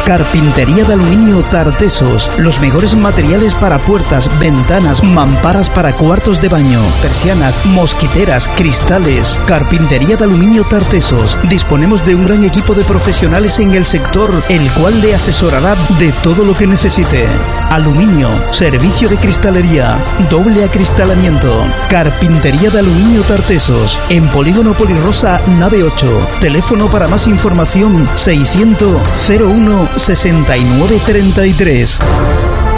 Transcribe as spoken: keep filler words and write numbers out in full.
Carpintería de aluminio Tartesos. Los mejores materiales para puertas, ventanas, mamparas para cuartos de baño, persianas, mosquiteras, cristales. Carpintería de aluminio Tartesos. Disponemos de un gran equipo de profesionales en el sector, el cual le asesorará de todo lo que necesite. Aluminio, servicio de cristalería, doble acristalamiento. Carpintería de aluminio Tartesos. En Polígono Polirrosa, nave ocho. Teléfono para más información seiscientos cero uno sesenta y nueve treinta y tres.